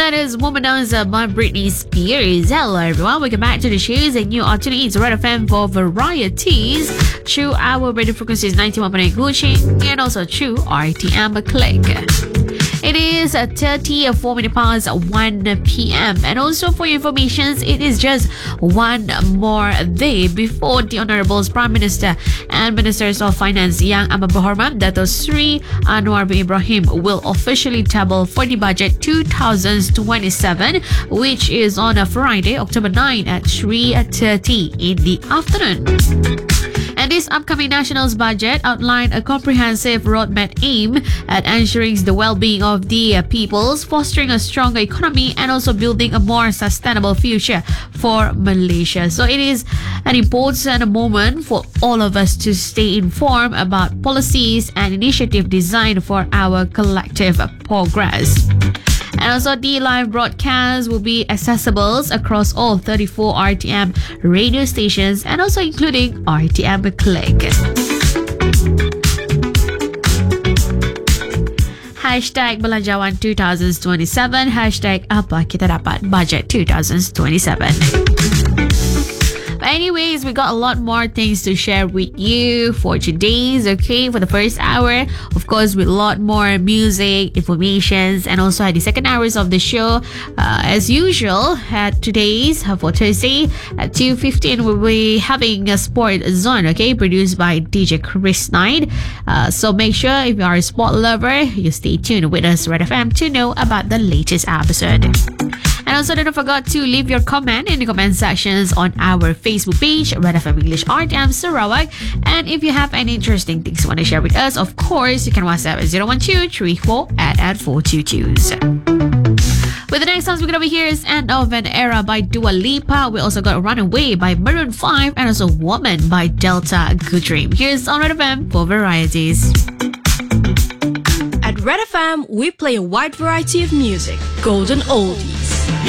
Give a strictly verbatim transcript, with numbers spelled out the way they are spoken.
that is Womanizer by Britney Spears. Hello everyone, welcome back to the shows and you are tuning in to Red F M for varieties through our radio frequencies ninety-one point eight Gucci and also through R T M Click. It is thirty-four minutes past one p.m. And also for your information, it is just one more day before the Honourable Prime Minister and Ministers of Finance Yang Amat Berhormat Dato Sri Anwar bin Ibrahim will officially table for the budget twenty twenty-seven, which is on a Friday, October ninth at three thirty in the afternoon. And this upcoming Nationals budget outlined a comprehensive roadmap aimed at ensuring the well-being of the uh, peoples, fostering a stronger economy and also building a more sustainable future for Malaysia. So it is an important moment for all of us to stay informed about policies and initiatives designed for our collective progress. And also the live broadcast will be accessible across all thirty-four R T M radio stations and also including R T M Click. Hashtag Belanjawan twenty twenty-seven. Hashtag Apa Kita Dapat Budget twenty twenty-seven. But anyways, we got a lot more things to share with you for today's, okay, for the first hour. Of course, with a lot more music, informations, and also at the second hours of the show. Uh, as usual, at today's, uh, for Thursday, at two fifteen, we'll be having a sport zone, okay, produced by D J Chris Knight. Uh, so make sure if you are a sport lover, you stay tuned with us, Red F M, to know about the latest episode. And also don't forget to leave your comment in the comment sections on our Facebook page, Red F M English R T M Sarawak. And if you have any interesting things you want to share with us, of course, you can WhatsApp at zero one two three four at four two two. With the next songs we're going to hear is End of an Era by Dua Lipa. We also got Runaway by Maroon five and also Woman by Delta Good Dream. Here's on Red F M for varieties. At Red F M, we play a wide variety of music, golden oldies,